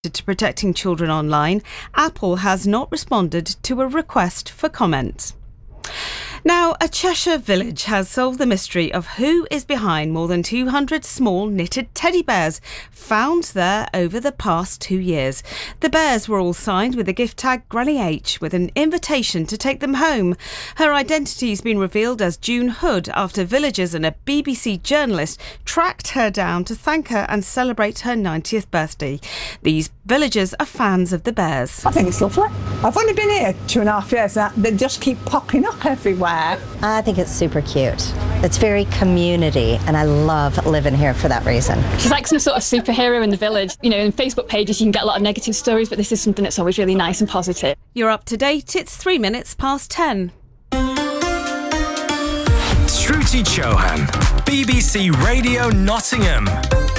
to protecting children online, Apple has not responded to a request for comment. Now, a Cheshire village has solved the mystery of who is behind more than 200 small knitted teddy bears found there over the past 2 years. The bears were all signed with the gift tag Granny H with an invitation to take them home. Her identity has been revealed as June Hood after villagers and a BBC journalist tracked her down to thank her and celebrate her 90th birthday. These villagers are fans of the bears. I think it's lovely. I've only been here 2.5 years now. They just keep popping up everywhere. I think it's super cute. It's very community, and I love living here for that reason. She's like some sort of superhero in the village. You know, in Facebook pages you can get a lot of negative stories, but this is something that's always really nice and positive. You're up to date. It's 3 minutes past 10. Shruti Chauhan, BBC Radio Nottingham.